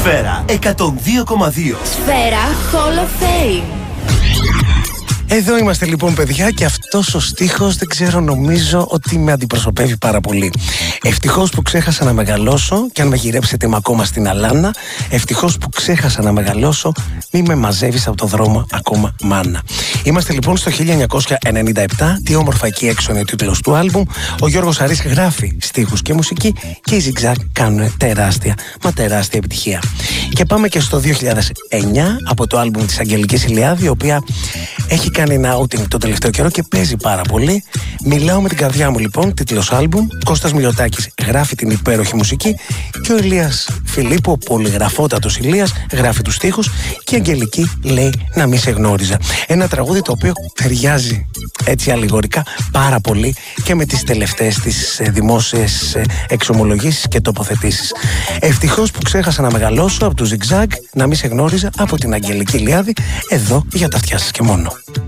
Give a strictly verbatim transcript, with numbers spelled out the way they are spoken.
Σφαίρα εκατόν δύο κόμμα δύο. Σφαίρα Hall of Fame. Εδώ είμαστε λοιπόν, παιδιά, και αυτός ο στίχος δεν ξέρω, νομίζω ότι με αντιπροσωπεύει πάρα πολύ. Ευτυχώς που ξέχασα να μεγαλώσω, και αν με γυρέψετε είμαι ακόμα στην Αλάνα. Ευτυχώς που ξέχασα να μεγαλώσω, μη με μαζεύεις από το δρόμο ακόμα, μάνα. Είμαστε λοιπόν στο χίλια εννιακόσια ενενήντα επτά. Τι όμορφα εκεί έξω είναι ο τίτλος του άλμπουμ. Ο Γιώργος Αρής γράφει στίχους και μουσική και οι Zigzag κάνουν τεράστια, μα τεράστια επιτυχία. Και πάμε και στο δύο χιλιάδες εννιά από το άλμπουμ της Αγγελικής Ηλιάδη, η οποία έχει κάνει ένα outing το τελευταίο καιρό και παίζει πάρα πολύ. Μιλάω με την καρδιά μου λοιπόν, τίτλος άλμπουμ. Κώστας Μιλωτάκης γράφει την υπέροχη μουσική και ο Ηλίας Φιλίππου, ο πολυγραφότατος Ηλίας, γράφει τους στίχους και η Αγγελική λέει να μη σε γνώριζα. Ένα τραγούδι το οποίο ταιριάζει έτσι αλληγορικά πάρα πολύ και με τις τελευταίες τις δημόσιες εξομολογήσεις και τοποθετήσεις. Ευτυχώς που ξέχασα να μεγαλώσω από τους Zigzag, να μη σε γνώριζα από την Αγγελική Ηλιάδη, εδώ για τα αυτιά σας και μόνο.